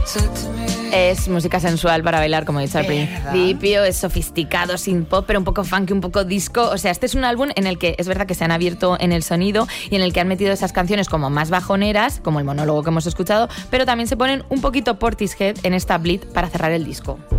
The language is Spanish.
Es música sensual para bailar, como he dicho al principio. Es sofisticado, sin pop, pero un poco funky, un poco disco. O sea, este es un álbum en el que es verdad que se han abierto en el sonido y en el que han metido esas canciones como más bajoneras, como el monólogo que hemos escuchado, pero también se ponen un poquito Portishead en esta Bleed para cerrar el disco.